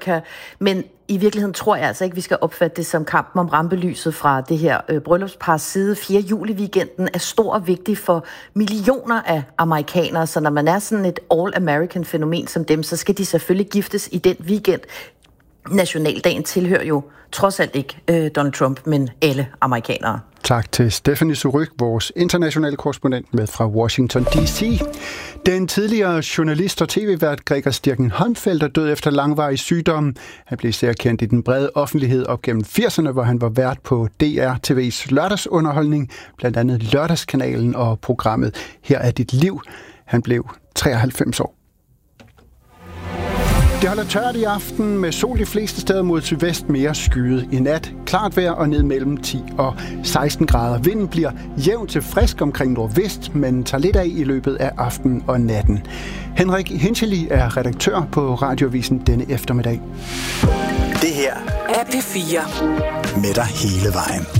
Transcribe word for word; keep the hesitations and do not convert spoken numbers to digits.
America, men i virkeligheden tror jeg altså ikke, vi skal opfatte det som kampen om rampelyset fra det her øh, bryllupspars side. fjerde juli-weekenden er stor og vigtig for millioner af amerikanere, så når man er sådan et all-American-fænomen som dem, så skal de selvfølgelig giftes i den weekend. Nationaldagen tilhører jo trods alt ikke øh, Donald Trump, men alle amerikanere. Tak til Stephanie Surrugue, vores internationale korrespondent med fra Washington D C. Den tidligere journalist og tv-vært Gregers Stirking-Holmfeldt er død efter langvarig sygdom. Han blev især kendt i den brede offentlighed op gennem firserne, hvor han var vært på D R T V's lørdagsunderholdning, blandt andet Lørdagskanalen og programmet Her er dit liv. Han blev treoghalvfems år. Det holder tørt i aften med sol de fleste steder mod sydvest, mere skyet i nat. Klart vejr og ned mellem ti og seksten grader. Vinden bliver jævn til frisk omkring nordvest, men tager lidt af i løbet af aftenen og natten. Henrik Hinchely er redaktør på Radioavisen denne eftermiddag. Det her er P fire. Med dig hele vejen.